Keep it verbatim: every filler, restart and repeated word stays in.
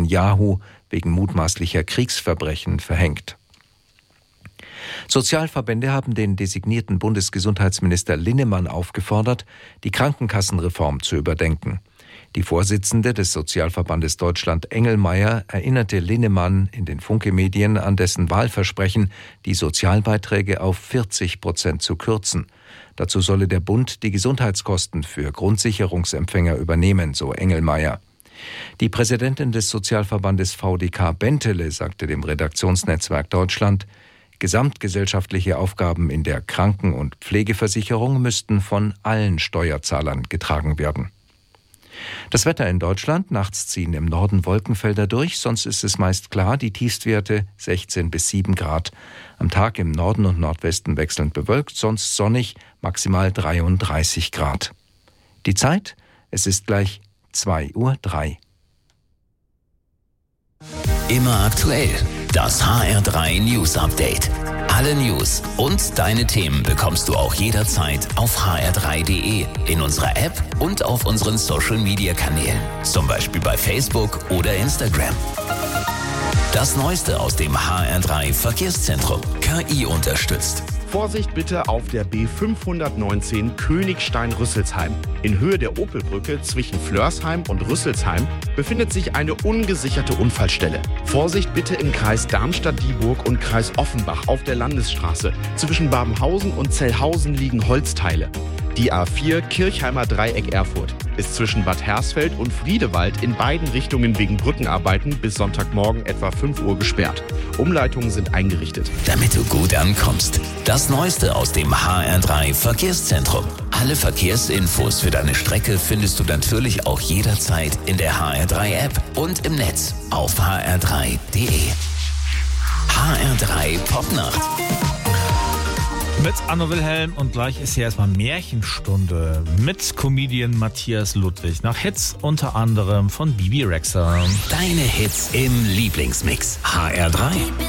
Netanyahu wegen mutmaßlicher Kriegsverbrechen verhängt. Sozialverbände haben den designierten Bundesgesundheitsminister Linnemann aufgefordert, die Krankenkassenreform zu überdenken. Die Vorsitzende des Sozialverbandes Deutschland, Engelmeier, erinnerte Linnemann in den Funke-Medien an dessen Wahlversprechen, die Sozialbeiträge auf vierzig Prozent zu kürzen. Dazu solle der Bund die Gesundheitskosten für Grundsicherungsempfänger übernehmen, so Engelmeier. Die Präsidentin des Sozialverbandes V D K Bentele sagte dem Redaktionsnetzwerk Deutschland, gesamtgesellschaftliche Aufgaben in der Kranken- und Pflegeversicherung müssten von allen Steuerzahlern getragen werden. Das Wetter in Deutschland: Nachts ziehen im Norden Wolkenfelder durch, sonst ist es meist klar, die Tiefstwerte sechzehn bis sieben Grad. Am Tag im Norden und Nordwesten wechselnd bewölkt, sonst sonnig, maximal dreiunddreißig Grad. Die Zeit: Es ist gleich zwei Uhr drei. Immer aktuell. Das H R drei News Update. Alle News und deine Themen bekommst du auch jederzeit auf h r drei punkt d e, in unserer App und auf unseren Social Media Kanälen. Zum Beispiel bei Facebook oder Instagram. Das Neueste aus dem H R drei Verkehrszentrum. K I unterstützt. Vorsicht bitte auf der B fünfhundertneunzehn Königstein-Rüsselsheim. In Höhe der Opelbrücke zwischen Flörsheim und Rüsselsheim befindet sich eine ungesicherte Unfallstelle. Vorsicht bitte im Kreis Darmstadt-Dieburg und Kreis Offenbach auf der Landesstraße. Zwischen Babenhausen und Zellhausen liegen Holzteile. Die A vier Kirchheimer Dreieck Erfurt ist zwischen Bad Hersfeld und Friedewald in beiden Richtungen wegen Brückenarbeiten bis Sonntagmorgen etwa fünf Uhr gesperrt. Umleitungen sind eingerichtet. Damit du gut ankommst. Das Neueste aus dem H R drei Verkehrszentrum. Alle Verkehrsinfos für deine Strecke findest du natürlich auch jederzeit in der H R drei App und im Netz auf h r drei punkt d e. H R drei Popnacht. Mit Anno Wilhelm und gleich ist hier erstmal Märchenstunde mit Comedian Matthias Ludwig nach Hits unter anderem von Bibi Rexha. Deine Hits im Lieblingsmix. H R drei.